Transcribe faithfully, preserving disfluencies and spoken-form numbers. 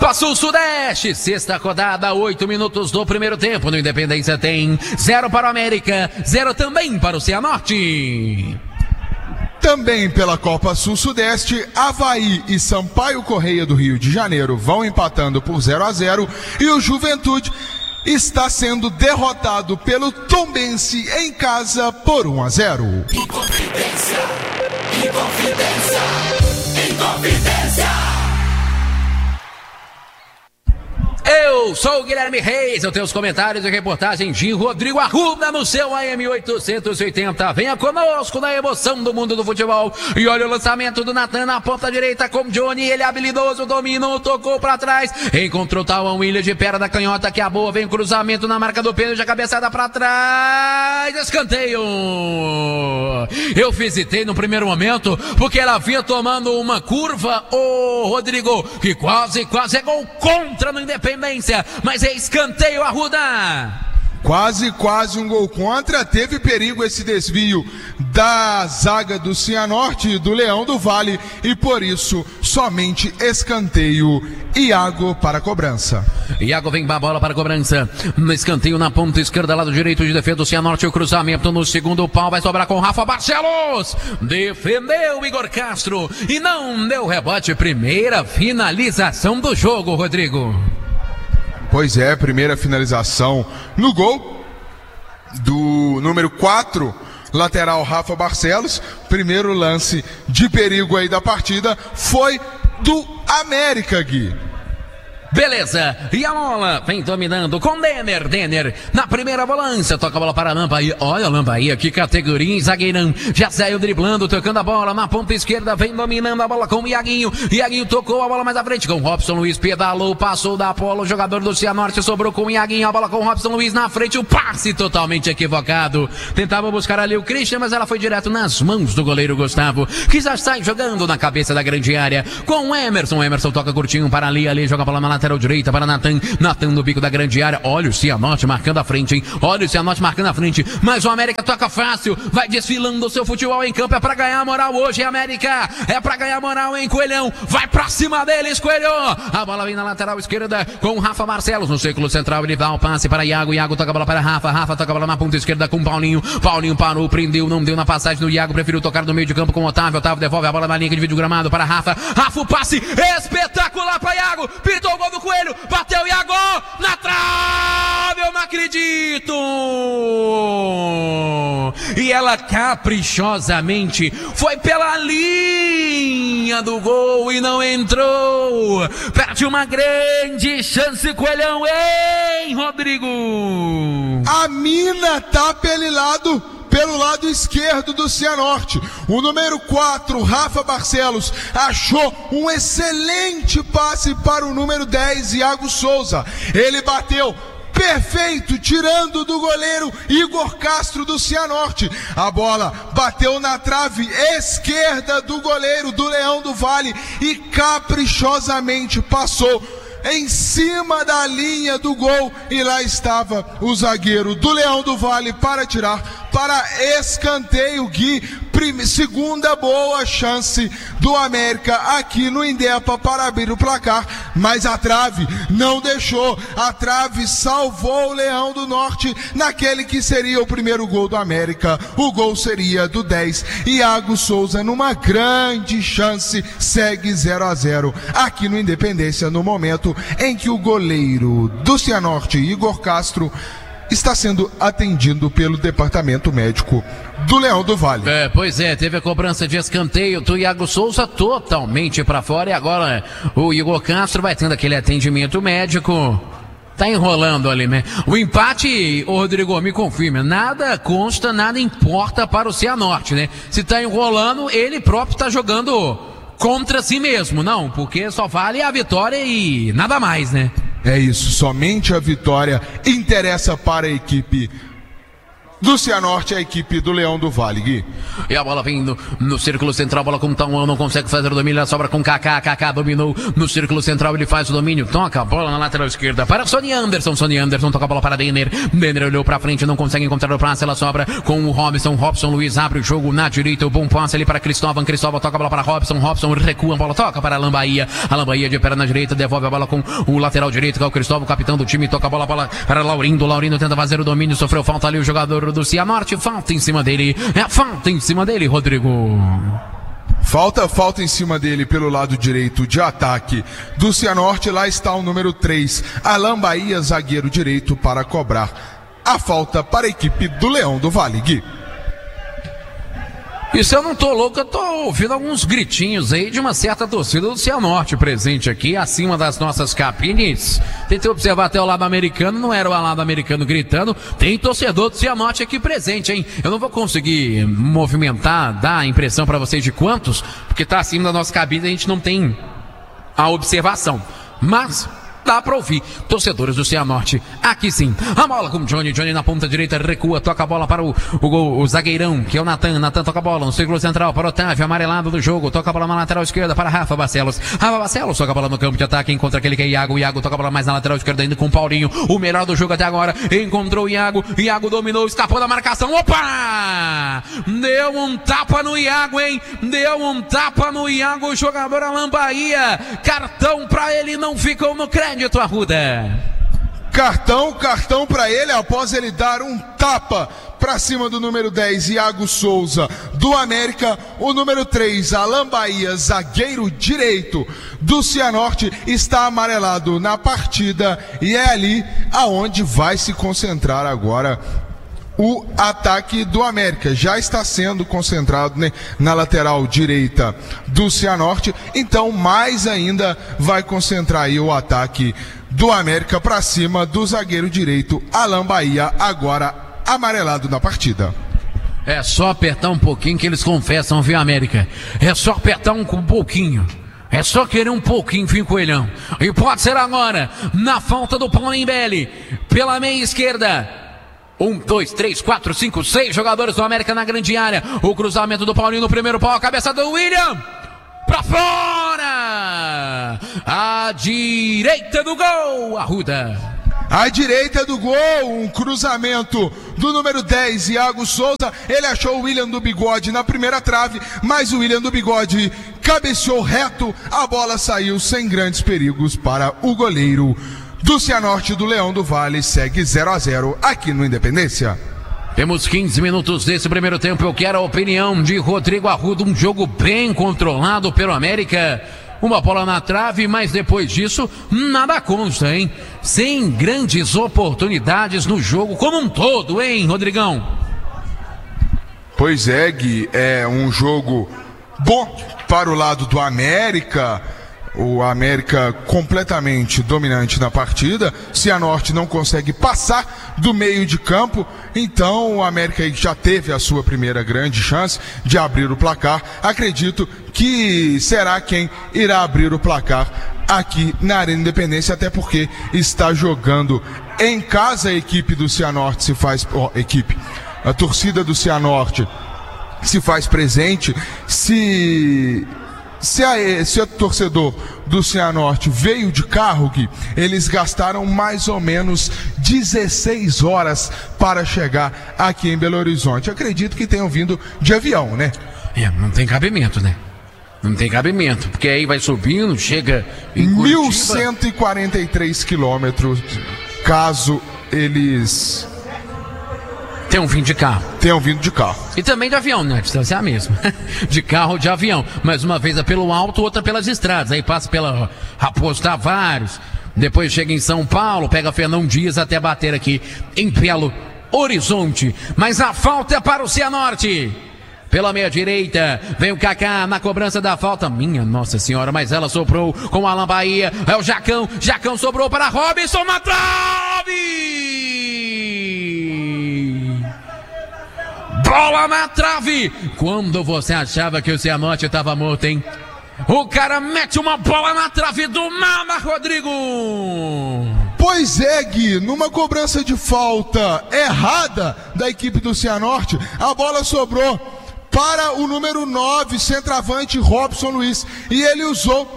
Passou o Sudeste, sexta rodada, oito minutos do primeiro tempo. No Independência tem zero para o América, zero também para o Cianorte. Também pela Copa Sul-Sudeste, Avaí e Sampaio Correia do Rio de Janeiro vão empatando por zero a zero e o Juventude está sendo derrotado pelo Tombense em casa por um a zero. Inconfidência, Inconfidência, Inconfidência. Eu sou o Guilherme Reis, eu tenho os comentários e reportagem de Rodrigo Arruda no seu A M oitocentos e oitenta. Venha conosco na emoção do mundo do futebol. E olha o lançamento do Natan na ponta direita com Johnny, ele é habilidoso, dominou, tocou pra trás, encontrou Tawan William de perna da canhota, que a boa, vem cruzamento na marca do pênalti, a cabeçada pra trás, escanteio. Eu visitei no primeiro momento, porque ela vinha tomando uma curva, ô Rodrigo, que quase, quase é gol contra no Independência. Mas é escanteio, Arruda. Quase, quase um gol contra. Teve perigo esse desvio da zaga do Cianorte e do Leão do Vale, e por isso somente escanteio. Iago para a cobrança. Iago vem a bola para a cobrança. No escanteio na ponta esquerda, lado direito de defesa do Cianorte. O cruzamento no segundo pau vai sobrar com Rafa Barcelos. Defendeu Igor Castro e não deu rebote. Primeira finalização do jogo, Rodrigo. Pois é, primeira finalização no gol do número quatro, lateral Rafa Barcelos. Primeiro lance de perigo aí da partida foi do América, Gui. Beleza, e a bola vem dominando com Denner, Denner na primeira volância, toca a bola para a Lambaia, olha a Lambaia, que categoria, zagueirão, já saiu driblando, tocando a bola na ponta esquerda, vem dominando a bola com o Iaguinho, Iaguinho tocou a bola mais à frente com o Robson Luiz, pedalou, passou da Apolo, o jogador do Cianorte sobrou com o Iaguinho, a bola com o Robson Luiz na frente, o passe totalmente equivocado, tentava buscar ali o Christian, mas ela foi direto nas mãos do goleiro Gustavo, que já sai jogando na cabeça da grande área, com o Emerson, Emerson toca curtinho para ali, ali joga a bola na lateral direita para Natan, Natan no bico da grande área, olha o Cianorte marcando a frente, hein? Olha o Cianorte marcando a frente, mas o América toca fácil, vai desfilando o seu futebol em campo, é pra ganhar moral hoje, América, é pra ganhar moral, hein, Coelhão, vai pra cima deles, Coelho, a bola vem na lateral esquerda com Rafa Barcelos, no círculo central, ele dá o passe para Iago, Iago toca a bola para Rafa, Rafa toca a bola na ponta esquerda com Paulinho, Paulinho parou, prendeu, não deu na passagem do Iago, preferiu tocar no meio de campo com Otávio, Otávio devolve a bola na linha de vídeo gramado para Rafa, Rafa o passe espetacular para Iago, pintou o gol do Coelho, bateu Iago, na trave, eu não acredito! E ela caprichosamente foi pela linha do gol e não entrou. Perde uma grande chance, Coelhão, hein, Rodrigo? A mina tá pelo lado pelo lado esquerdo do Cianorte. O número quatro, Rafa Barcelos, achou um excelente passe para o número dez, Iago Souza. Ele bateu perfeito, tirando do goleiro Igor Castro do Cianorte. A bola bateu na trave esquerda do goleiro do Leão do Vale e caprichosamente passou em cima da linha do gol, e lá estava o zagueiro do Leão do Vale para tirar para escanteio. Gui, prime, segunda boa chance do América aqui no Indepa para abrir o placar, mas a trave não deixou, a trave salvou o Leão do Norte naquele que seria o primeiro gol do América. O gol seria do dez, Iago Souza, numa grande chance, segue zero a zero aqui no Independência, no momento em que o goleiro do Cianorte, Igor Castro, está sendo atendido pelo departamento médico do Leão do Vale. É, pois é, teve a cobrança de escanteio do Iago Souza totalmente para fora, e agora o Igor Castro vai tendo aquele atendimento médico. Tá enrolando ali, né? O empate, ô Rodrigo, me confirma, nada consta, nada importa para o Cianorte, né? Se tá enrolando, ele próprio tá jogando contra si mesmo, não, porque só vale a vitória e nada mais, né? É isso, somente a vitória interessa para a equipe do Cianorte, a equipe do Leão do Vale, Gui. E a bola vindo no círculo central, bola com Tauan, não consegue fazer o domínio, ela sobra com Kaká, Kaká dominou no círculo central, ele faz o domínio, toca a bola na lateral esquerda para Sonny Anderson, Sonny Anderson toca a bola para Denner, Denner olhou pra frente, não consegue encontrar o passe, ela sobra com o Robson, Robson Luiz abre o jogo na direita, o bom passe ali para Cristóvão, Cristóvão toca a bola para Robson, Robson recua a bola, toca para Alan Bahia, Alan Bahia de perna direita, devolve a bola com o lateral direito, que é o Cristóvão, capitão do time, toca a bola, a bola para Laurindo, Laurindo tenta fazer o domínio, sofreu falta ali o jogador do Cianorte, falta em cima dele, é falta em cima dele, Rodrigo. Falta, falta em cima dele pelo lado direito de ataque do Cianorte, lá está o número três, Alan Bahia, zagueiro direito, para cobrar a falta para a equipe do Leão do Vale, Gui. E se eu não tô louco, eu tô ouvindo alguns gritinhos aí de uma certa torcida do Cianorte presente aqui, acima das nossas cabines. Tentei observar até o lado americano, não era o lado americano gritando, tem torcedor do Cianorte aqui presente, hein? Eu não vou conseguir movimentar, dar a impressão pra vocês de quantos, porque tá acima da nossa cabine, a gente não tem a observação. Mas dá pra ouvir torcedores do Cianorte aqui sim. A bola com Johnny, Johnny na ponta direita, recua, toca a bola para o, o, o zagueirão, que é o Natan, Natan toca a bola no círculo central para o Otávio, amarelado do jogo, toca a bola na lateral esquerda para Rafa Barcelos, Rafa Barcelos toca a bola no campo de ataque, encontra aquele que é Iago, Iago toca a bola mais na lateral esquerda ainda com o Paulinho, o melhor do jogo até agora, encontrou o Iago, Iago dominou, escapou da marcação, opa! Deu um tapa no Iago, hein? Deu um tapa no Iago, o jogador Alan Bahia, cartão pra ele, não ficou no crédito. Arruda. Cartão, cartão para ele após ele dar um tapa para cima do número dez, Iago Souza, do América. O número três, Alan Bahia, zagueiro direito do Cianorte, está amarelado na partida e é ali aonde vai se concentrar agora o ataque do América. Já está sendo concentrado, né, na lateral direita do Cianorte, então mais ainda vai concentrar aí o ataque do América para cima do zagueiro direito Alan Bahia, agora amarelado na partida. É só apertar um pouquinho que eles confessam, viu, América? É só apertar um, um pouquinho. É só querer um pouquinho, fim coelhão. E pode ser agora, na falta do Paulinho Belli, pela meia esquerda. Um, dois, três, quatro, cinco, seis jogadores do América na grande área. O cruzamento do Paulinho no primeiro pau, a cabeça do William. Pra fora! À direita do gol, Arruda. À direita do gol, um cruzamento do número dez, Iago Souza. Ele achou o William do Bigode na primeira trave, mas o William do Bigode cabeceou reto. A bola saiu sem grandes perigos para o goleiro do Cianorte do Leão do Vale. Segue zero a zero aqui no Independência. Temos quinze minutos desse primeiro tempo. Eu quero a opinião de Rodrigo Arruda. Um jogo bem controlado pelo América. Uma bola na trave, mas depois disso, nada consta, hein? Sem grandes oportunidades no jogo como um todo, hein, Rodrigão? Pois é, Gui, é um jogo bom para o lado do América. O América completamente dominante na partida. Cianorte não consegue passar do meio de campo. Então o América já teve a sua primeira grande chance de abrir o placar. Acredito que será quem irá abrir o placar aqui na Arena Independência, até porque está jogando em casa. A equipe do Cianorte se faz... Oh, equipe, a torcida do Cianorte se faz presente. Se... Se, a, se o torcedor do Cianorte veio de carro, Gui, eles gastaram mais ou menos dezesseis horas para chegar aqui em Belo Horizonte. Acredito que tenham vindo de avião, né? É, não tem cabimento, né? Não tem cabimento, porque aí vai subindo, chega em mil cento e quarenta e três quilômetros, caso eles... Tenham vindo de carro. Tenham vindo de carro. E também de avião, né? A distância é a mesma. De carro ou de avião. Mais uma vez é pelo alto, outra pelas estradas. Aí passa pela Raposo Tavares, depois chega em São Paulo, pega Fernão Dias até bater aqui em Belo Horizonte. Mas a falta é para o Cianorte. Pela meia direita, vem o Kaká na cobrança da falta. Minha Nossa Senhora, mas ela sobrou com o Alan Bahia. É o Jacão, Jacão sobrou para Robson na trave! Bola na trave! Quando você achava que o Cianorte estava morto, hein? O cara mete uma bola na trave do nada, Rodrigo! Pois Pois é, Gui, numa cobrança de falta errada da equipe do Cianorte, a bola sobrou para o número nove, centroavante Robson Luiz, e ele usou